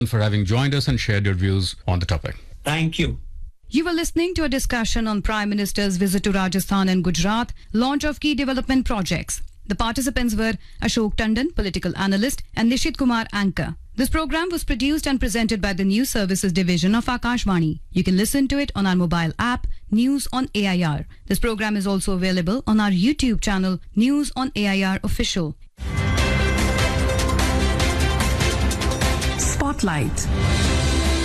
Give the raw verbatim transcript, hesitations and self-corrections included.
for having joined us and shared your views on the topic. Thank you. You were listening to a discussion on Prime Minister's visit to Rajasthan and Gujarat, launch of key development projects. The participants were Ashok Tandon, political analyst, and Nishit Kumar, anchor. This program was produced and presented by the News Services Division of Akashvani. You can listen to it on our mobile app, News on A I R. This program is also available on our YouTube channel, News on A I R Official. Spotlight.